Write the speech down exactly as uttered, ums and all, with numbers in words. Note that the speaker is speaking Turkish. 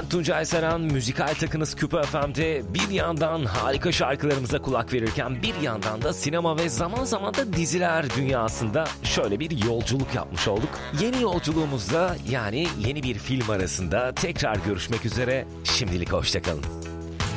Ben Tuncay Saran, müzikal takınız Küpe F M'de bir yandan harika şarkılarımıza kulak verirken bir yandan da sinema ve zaman zaman da diziler dünyasında şöyle bir yolculuk yapmış olduk. Yeni yolculuğumuzda, yani yeni bir film arasında tekrar görüşmek üzere. Şimdilik hoşçakalın.